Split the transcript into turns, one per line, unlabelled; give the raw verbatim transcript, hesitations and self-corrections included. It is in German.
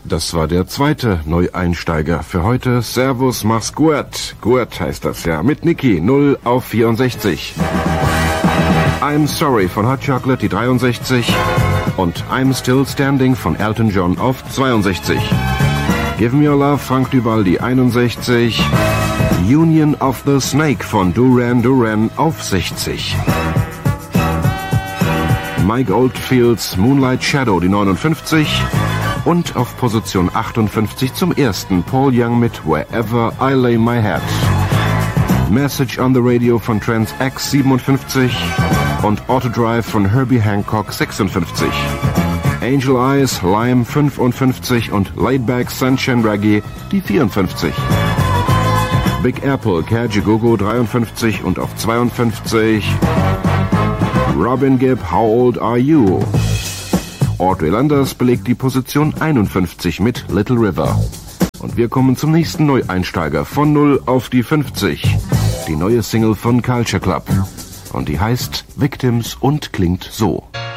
Das war der zweite Neueinsteiger für heute. Servus, mach's gut. Gut heißt das ja. Mit Niki, null auf vierundsechzig. I'm Sorry von Hot Chocolate, die dreiundsechzig. Und I'm Still Standing von Elton John auf zweiundsechzig. Give Me Your Love, Frank Duval, die einundsechzig. Union of the Snake von Duran Duran auf sechzig. Mike Oldfields Moonlight Shadow, die neunundfünfzig. Und auf Position achtundfünfzig zum ersten Paul Young mit Wherever I Lay My Head. Message on the Radio von Trans X siebenundfünfzig und Autodrive von Herbie Hancock sechsundfünfzig. Angel Eyes, Lime fünfundfünfzig und Laidback Sunshine Reggae die vierundfünfzig. Big Apple, Kajagogo dreiundfünfzig und auf zweiundfünfzig. Robin Gibb, How Old Are You? Audrey Landers belegt die Position einundfünfzig mit Little River. Und wir kommen zum nächsten Neueinsteiger von null auf die fünfzig. Die neue Single von Culture Club. Und die heißt Victims und klingt so.